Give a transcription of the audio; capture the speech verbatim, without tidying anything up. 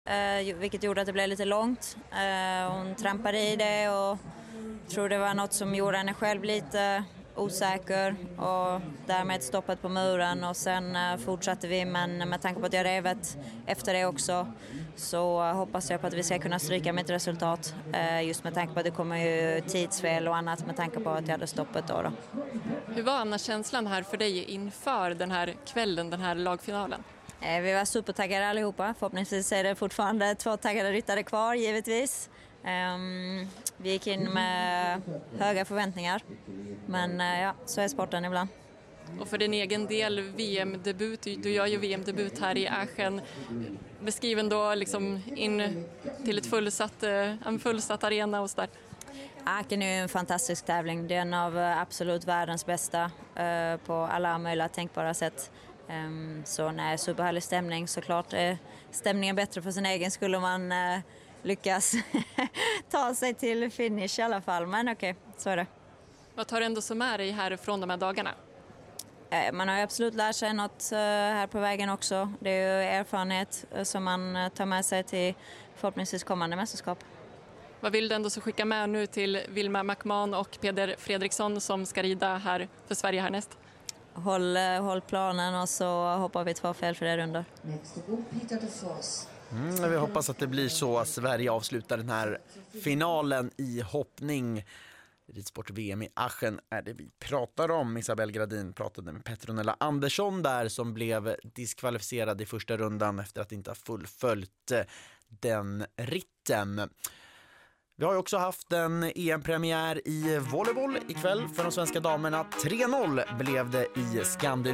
Eh, vilket gjorde att det blev lite långt. Eh, hon trampade i det och tror det var något som gjorde henne själv lite osäker och därmed stoppet på muren, och sen eh, fortsatte vi, men med tanke på att jag revet efter det också så eh, hoppas jag på att vi ska kunna stryka med ett resultat, eh, just med tanke på att det kommer ju tidsfel och annat med tanke på att jag hade stoppet då, då. Hur var annars känslan här för dig inför den här kvällen, den här lagfinalen? Eh, vi var supertaggade allihopa, förhoppningsvis är det fortfarande två taggade ryttare kvar givetvis. Um, vi gick in med höga förväntningar, men uh, ja, så är sporten ibland. Och för din egen del, V M-debut, du gör ju V M-debut här i Aachen. Beskriven då liksom in till ett fullsatt, en fullsatt arena och så där. Aachen är ju en fantastisk tävling, det är en av absolut världens bästa uh, på alla möjliga tänkbara sätt. Um, så nej, superhärlig stämning såklart. Är stämningen bättre för sin egen skulle man uh, lyckas ta sig till finish i alla fall, men okej, okay, så är det. Vad tar du ändå som är dig här från de här dagarna? Man har ju absolut lärt sig något här på vägen också. Det är ju erfarenhet som man tar med sig till förhoppningsvis kommande mästerskap. Vad vill du ändå så skicka med nu till Vilma McMahon och Peder Fredriksson som ska rida här för Sverige härnäst? Håll, håll planen och så hoppar vi två fel för det rundor. Mm, vi hoppas att det blir så. Sverige avslutar den här finalen i hoppning. Ridsport-V M i Aachen är det vi pratar om. Isabelle Gradin pratade med Petronella Andersson där, som blev diskvalificerad i första rundan efter att inte ha fullföljt den ritten. Vi har ju också haft en E M-premiär i volleyboll ikväll för de svenska damerna. tre noll blev det i Skandinavien.